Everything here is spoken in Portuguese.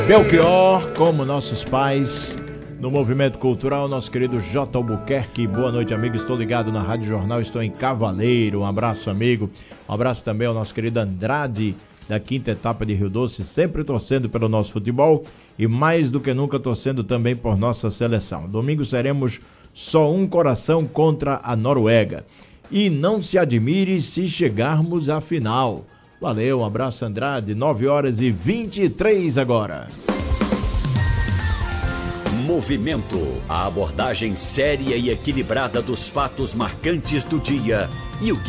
Belchior, como nossos pais, no movimento cultural, nosso querido J. Albuquerque. Boa noite, amigo. Estou ligado na Rádio Jornal, estou em Cavaleiro. Um abraço, amigo. Um abraço também ao nosso querido Andrade, da quinta etapa de Rio Doce, sempre torcendo pelo nosso futebol e mais do que nunca torcendo também por nossa seleção. Domingo seremos só um coração contra a Noruega. E não se admire se chegarmos à final. Valeu, um abraço, Andrade. 9h23 agora. Movimento, a abordagem séria e equilibrada dos fatos marcantes do dia e o que